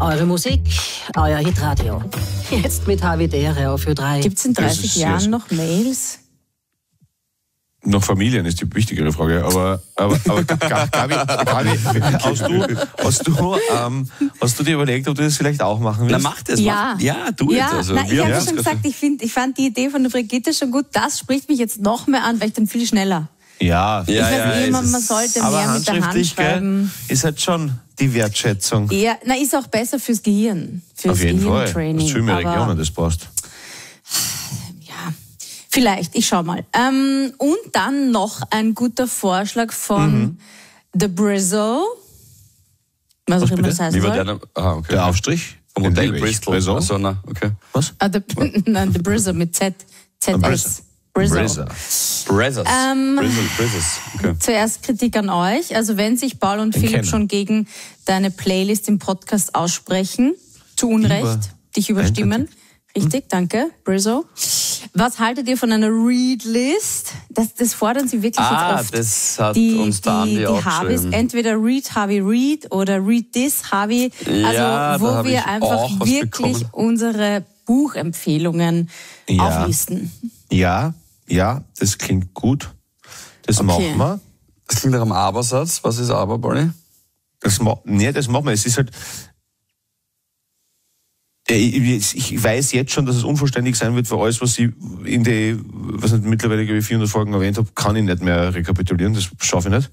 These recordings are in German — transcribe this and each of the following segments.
Eure Musik, euer Hitradio. Jetzt mit Havidere auf Ö3. Gibt es in 30 Jahren noch Mails? Noch Familien ist die wichtigere Frage, aber Gabi, hast du dir überlegt, ob du das vielleicht auch machen willst? Na, mach das. Ja. Tu es. Also, ich habe schon gesagt, ich fand die Idee von der Brigitte schon gut. Das spricht mich jetzt noch mehr an, weil ich dann viel schneller. Ja. Ich weiß immer, man sollte mehr mit der Hand schreiben. Ist halt schon die Wertschätzung. Ja, ist auch besser fürs Gehirn. Fürs Auf jeden Fall. Gehirntraining. Du hast viel mehr Regionen, das passt. Ja, vielleicht, ich schau mal. Und dann noch ein guter Vorschlag von The Brizzle. Was auch immer das heißen soll. Der Aufstrich? Vom Hotel Bristol. Bristol. Okay. Was? Nein, The Brizzle mit ZS. Brizzle. Brizzles. Okay. Zuerst Kritik an euch. Also wenn sich Paul und Philipp schon gegen deine Playlist im Podcast aussprechen, zu Unrecht, dich überstimmen. Richtig, danke, Brizzle. Was haltet ihr von einer Read-List? Das fordern sie wirklich jetzt oft. Das hat uns da Andi auch Harveys, entweder Read Harvey Read oder Read This Harvey. Also wo wir einfach wirklich unsere Buchempfehlungen auflisten. Ja, das klingt gut. Das machen wir. Das klingt nach einem Abersatz. Was ist Aber, Bonnie? Das machen wir. Es ist halt... Ich weiß jetzt schon, dass es unvollständig sein wird für alles, was ich mittlerweile, glaube ich, 400 Folgen erwähnt habe, kann ich nicht mehr rekapitulieren, das schaffe ich nicht.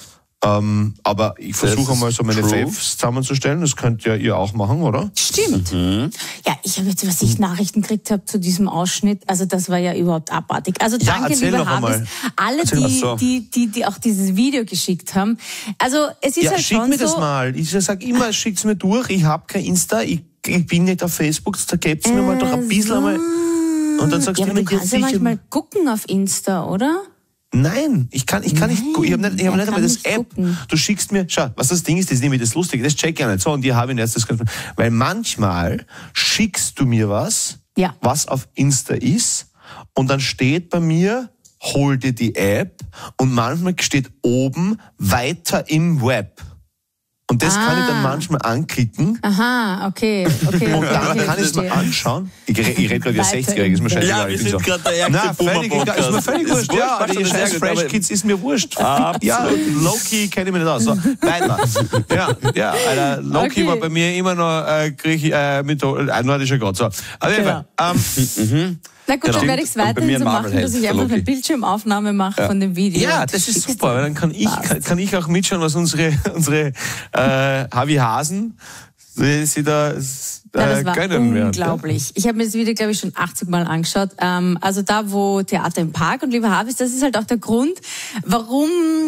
Aber ich versuche einmal so meine Faves zusammenzustellen, das könnt ja ihr auch machen, oder? Stimmt. Ja, ich habe jetzt, was ich Nachrichten gekriegt habe zu diesem Ausschnitt, also das war ja überhaupt abartig. Also danke, liebe Harveys, alle, die auch dieses Video geschickt haben. Also es ist halt schick schon mir so... das mal. Ich sage immer, schickt's mir durch, ich habe kein Insta, ich bin nicht auf Facebook, da gebt's mir mal doch ein bisschen einmal. Und dann sagst du mir, du kannst ja manchmal gucken auf Insta, oder? Nein, ich kann nicht, ich habe nicht einmal das App. Gucken. Du schickst mir, schau, was das Ding ist, das ist nämlich das Lustige, das check ich ja nicht so, und die habe ich jetzt, weil manchmal schickst du mir was auf Insta ist, und dann steht bei mir, hol dir die App, und manchmal steht oben, weiter im Web. Und das kann ich dann manchmal anklicken. Aha, okay. Und dann kann ich es mir anschauen. Ich rede gerade wie ein 60-Jähriger, ist mir scheißegal. Ja, wir sind gerade der ärgste Boomer-Podcast. Ist mir völlig wurscht. Ja, die scheiß Fresh Kids ist mir wurscht. Ja, Loki kenne ich mich nicht aus. So, weiter. Ja, Alter, Loki war bei mir immer noch nordischer Gott. So, auf jeden Fall. Na gut, dann werde ich es weiterhin so machen, dass ich einfach eine Bildschirmaufnahme mache von dem Video. Ja, das ist super, weil dann kann ich auch mitschauen, was unsere Havi Hasen sie da das war gönnen werden. Unglaublich. Ich habe mir das Video, glaube ich, schon 80 Mal angeschaut. Also da, wo Theater im Park und lieber Harveys, das ist halt auch der Grund, warum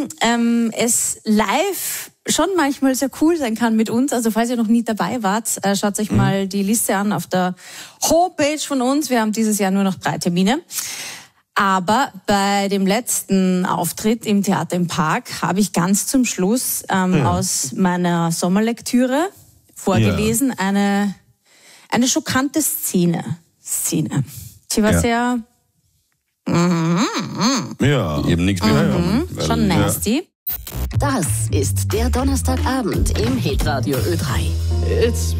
es live schon manchmal sehr cool sein kann mit uns. Also falls ihr noch nie dabei wart, schaut euch mal die Liste an auf der Homepage von uns. Wir haben dieses Jahr nur noch 3 Termine. Aber bei dem letzten Auftritt im Theater im Park habe ich ganz zum Schluss aus meiner Sommerlektüre vorgelesen eine schockante Szene. Sie war sehr... Eben nichts mehr. Schon nasty. Das ist der Donnerstagabend im Hitradio Ö3.